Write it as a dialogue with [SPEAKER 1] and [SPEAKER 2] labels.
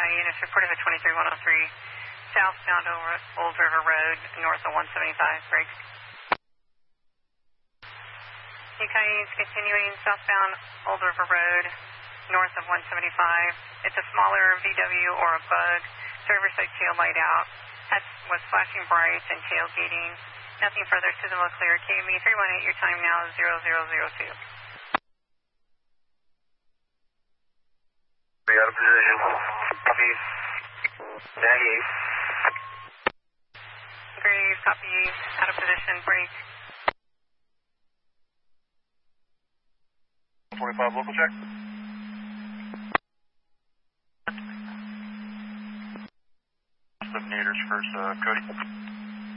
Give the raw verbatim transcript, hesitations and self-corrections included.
[SPEAKER 1] Cayenne is reported at twenty-three one oh three, southbound over Old River Road, north of one seventy-five, break. Cayenne is continuing southbound Old River Road, north of one seventy-five. It's a smaller V W or a bug, driver's side tail light out, has, was flashing brights and tailgating. Nothing further, suitable clear. K M E three one eight, your time now is zero zero zero two.
[SPEAKER 2] We out of position. Copy. ninety-eight.
[SPEAKER 1] Grave, copy, out of position, break.
[SPEAKER 2] forty-five, local check. seven meters first, uh, Cody.